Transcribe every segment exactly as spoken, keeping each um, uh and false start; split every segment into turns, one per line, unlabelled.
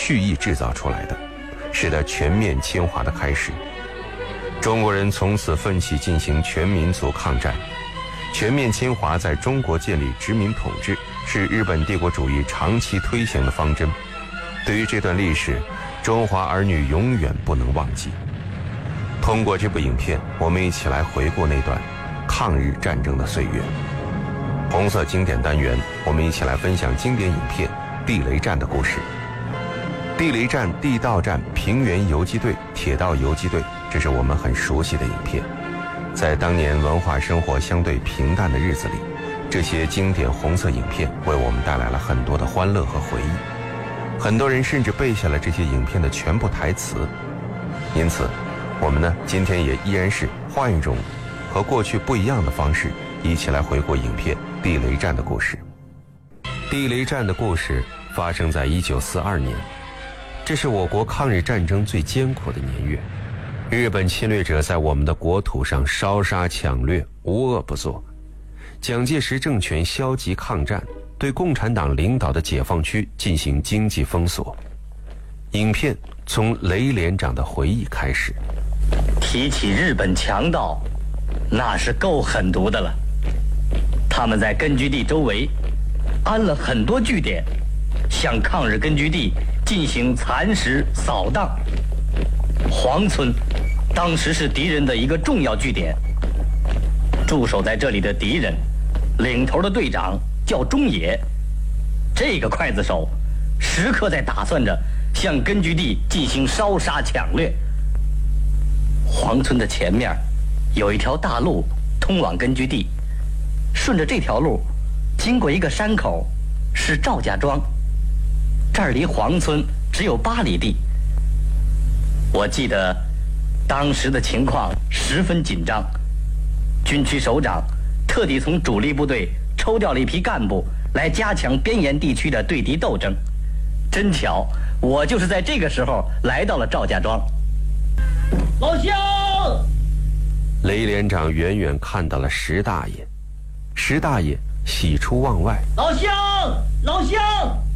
蓄意制造出来的，使得全面侵华的开始。中国人从此奋起进行全民族抗战，全面侵华在中国建立殖民统治，是日本帝国主义长期推行的方针。对于这段历史，中华儿女永远不能忘记。通过这部影片，我们一起来回顾那段抗日战争的岁月。红色经典单元，我们一起来分享经典影片《地雷战》的故事。地雷战、地道战、平原游击队、铁道游击队，这是我们很熟悉的影片。在当年文化生活相对平淡的日子里，这些经典红色影片为我们带来了很多的欢乐和回忆。很多人甚至背下了这些影片的全部台词。因此我们呢今天也依然是换一种和过去不一样的方式，一起来回顾影片《地雷战》的故事。地雷战的故事发生在一九四二年，这是我国抗日战争最艰苦的年月。日本侵略者在我们的国土上烧杀抢掠，无恶不作。蒋介石政权消极抗战，对共产党领导的解放区进行经济封锁。影片从雷连长的回忆开始。
提起日本强盗，那是够狠毒的了。他们在根据地周围安了很多据点，向抗日根据地进行蚕食扫荡。黄村当时是敌人的一个重要据点，驻守在这里的敌人领头的队长叫中野，这个刽子手时刻在打算着向根据地进行烧杀抢掠。黄村的前面有一条大路通往根据地，顺着这条路经过一个山口，是赵家庄，这儿离黄村只有八里地。我记得当时的情况十分紧张，军区首长特地从主力部队抽调了一批干部来加强边沿地区的对敌斗争。真巧，我就是在这个时候来到了赵家庄。老乡！
雷连长远远看到了石大爷，石大爷喜出望外。
老乡，老乡！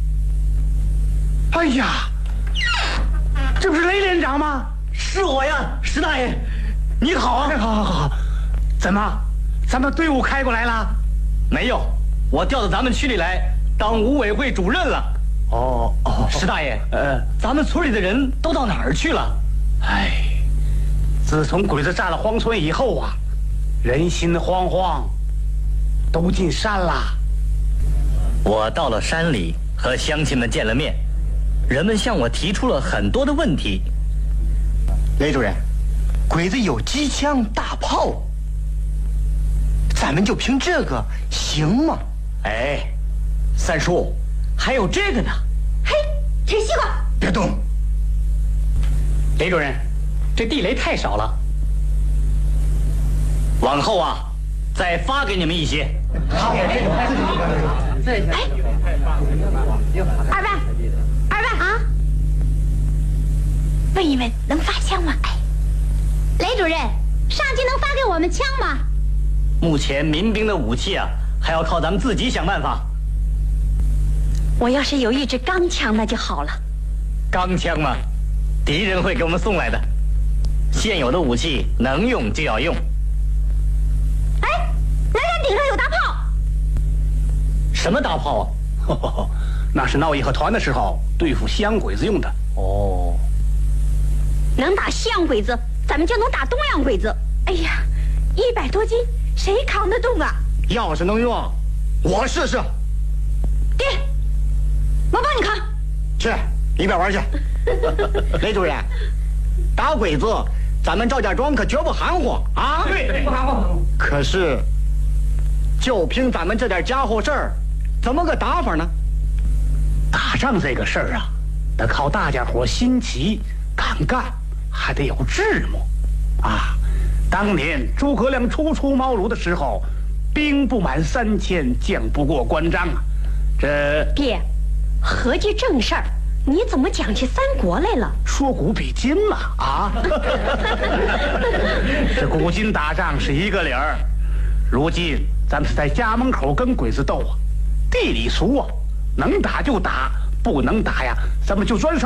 哎呀，这不是雷连长吗？
是我呀，石大爷，你好啊！
好好好，怎么，咱们队伍开过来了？
没有，我调到咱们区里来当五委会主任了。
哦哦，
石大爷，呃，咱们村里的人都到哪儿去了？
哎，自从鬼子占了荒村以后啊，人心惶惶，都进山啦。
我到了山里，和乡亲们见了面，人们向我提出了很多的问题。
雷主任，鬼子有机枪大炮，咱们就凭这个行吗？
哎，三叔，还有这个呢。
嘿，吃西瓜！
别动。
雷主任，这地雷太少了，
往后啊，再发给你们一些。
好，
哎，二万，二万啊！问一问，能发枪吗？哎，雷主任，上级能发给我们枪吗？
目前民兵的武器啊，还要靠咱们自己想办法。
我要是有一支钢枪，那就好了。
钢枪嘛，敌人会给我们送来的。现有的武器能用就要用。
哎，栏杆顶上有大炮。
什么大炮啊？
呵呵呵，那是闹义和团的时候对付西洋鬼子用的。
哦，
能打西洋鬼子，咱们就能打东洋鬼子。哎呀，一百多斤，谁扛得动啊？
要是能用，我试试。
爹，我帮你扛。
去一边玩去。雷主任，打鬼子，咱们赵家庄可绝不含糊啊！
对，不含糊。
可是，就凭咱们这点家伙事儿，怎么个打法呢？
打仗这个事儿啊，得靠大家伙心齐、敢干，还得有智谋啊！当年诸葛亮初出茅庐的时候，兵不满三千，将不过关张啊。这
爹，合计正事儿，你怎么讲起三国来了？
说古比今嘛啊！这古今打仗是一个理儿，如今咱们是在家门口跟鬼子斗啊，地里俗啊，能打就打，不能打呀，咱们就钻上。